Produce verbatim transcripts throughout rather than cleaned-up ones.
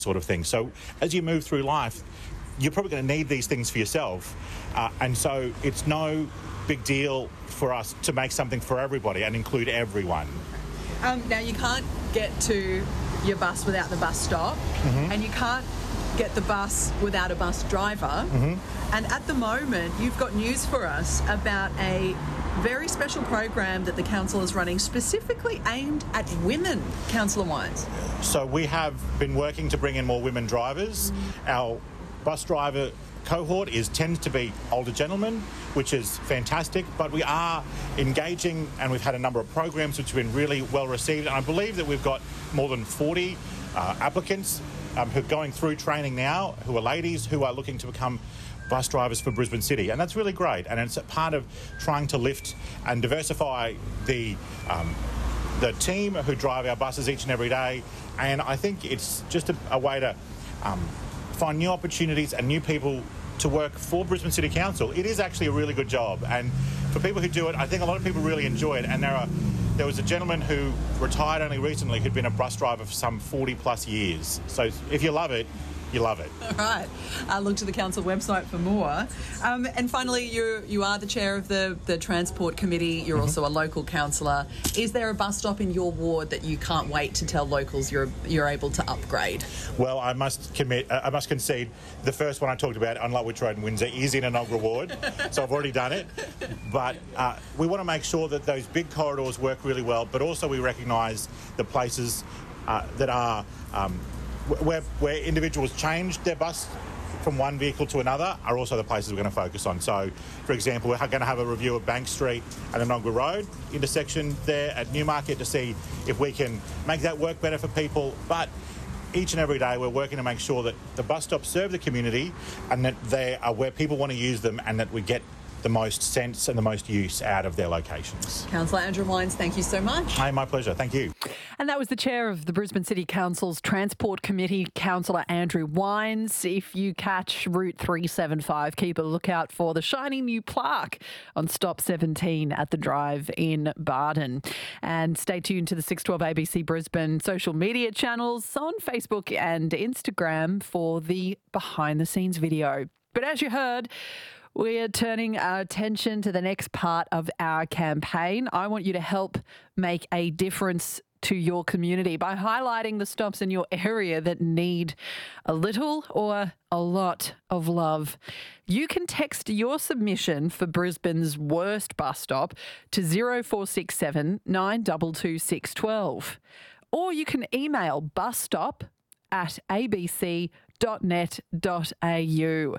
sort of thing. So as you move through life, you're probably going to need these things for yourself. Uh, and so it's no big deal for us to make something for everybody and include everyone. Um, now, you can't get to your bus without the bus stop, mm-hmm. and you can't get the bus without a bus driver. Mm-hmm. And at the moment, you've got news for us about a very special program that the council is running specifically aimed at women, Councillor Wines. So we have been working to bring in more women drivers. Our bus driver cohort is tends to be older gentlemen, which is fantastic, but we are engaging, and we've had a number of programs which have been really well received, and I believe that we've got more than forty uh, applicants um, who are going through training now, who are ladies who are looking to become bus drivers for Brisbane City, and that's really great, and it's a part of trying to lift and diversify the um, the team who drive our buses each and every day, and I think it's just a, a way to um, find new opportunities and new people to work for Brisbane City Council. It is actually a really good job, and for people who do it, I think a lot of people really enjoy it. And there are there was a gentleman who retired only recently who'd been a bus driver for some forty plus years. So if you love it, you love it. All right. Uh, look to the council website for more. Um, and finally, you you are the chair of the, the Transport Committee. You're mm-hmm. also a local councillor. Is there a bus stop in your ward that you can't wait to tell locals you're you're able to upgrade? Well, I must commit. Uh, I must concede. The first one I talked about on Lutwyche Road in Windsor is in Enoggera Ward, so I've already done it. But uh, we want to make sure that those big corridors work really well, but also we recognise the places uh, that are Um, Where, where individuals change their bus from one vehicle to another are also the places we're going to focus on. So, for example, we're going to have a review of Bank Street and Enoggera Road intersection there at Newmarket to see if we can make that work better for people. But each and every day we're working to make sure that the bus stops serve the community and that they are where people want to use them and that we get the most sense and the most use out of their locations. Councillor Andrew Wines, thank you so much. Hey, my pleasure. Thank you. And that was the chair of the Brisbane City Council's Transport Committee, Councillor Andrew Wines. If you catch Route three seventy-five, keep a lookout for the shiny new plaque on Stop seventeen at the Drive in Barden. And stay tuned to the six twelve A B C Brisbane social media channels on Facebook and Instagram for the behind-the-scenes video. But as you heard, we are turning our attention to the next part of our campaign. I want you to help make a difference to your community by highlighting the stops in your area that need a little or a lot of love. You can text your submission for Brisbane's worst bus stop to zero four six seven nine two two six one two, or you can email busstop at a b c dot net dot a u.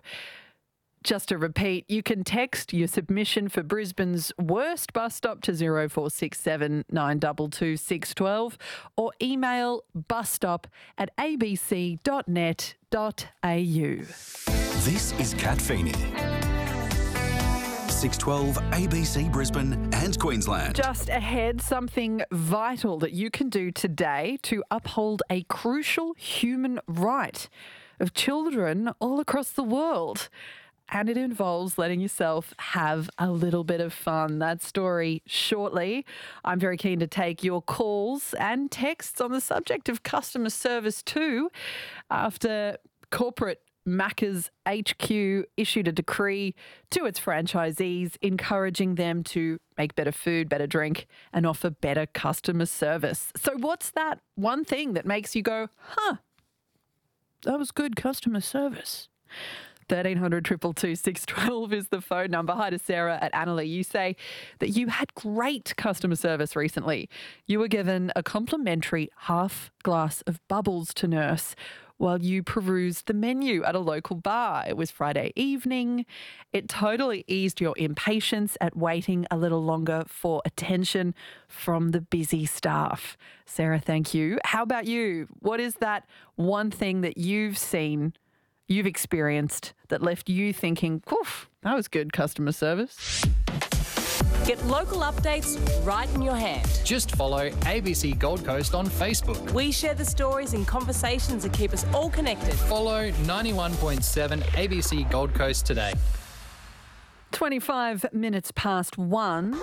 Just to repeat, you can text your submission for Brisbane's worst bus stop to zero four six seven nine two two six one two or email busstop at a b c dot net dot a u. This is Kat Feeney. six twelve A B C Brisbane and Queensland. Just ahead, something vital that you can do today to uphold a crucial human right of children all across the world. And it involves letting yourself have a little bit of fun. That story shortly. I'm very keen to take your calls and texts on the subject of customer service too, after corporate Macca's H Q issued a decree to its franchisees encouraging them to make better food, better drink and offer better customer service. So what's that one thing that makes you go, huh, that was good customer service? thirteen hundred, two two two, six one two is the phone number. Hi to Sarah at Annalee. You say that you had great customer service recently. You were given a complimentary half glass of bubbles to nurse while you perused the menu at a local bar. It was Friday evening. It totally eased your impatience at waiting a little longer for attention from the busy staff. Sarah, thank you. How about you? What is that one thing that you've seen, you've experienced that left you thinking, woof, that was good customer service? Get local updates right in your hand. Just follow A B C Gold Coast on Facebook. We share the stories and conversations that keep us all connected. Follow ninety-one point seven A B C Gold Coast today. twenty-five minutes past one.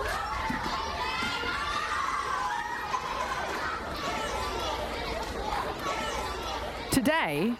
Today,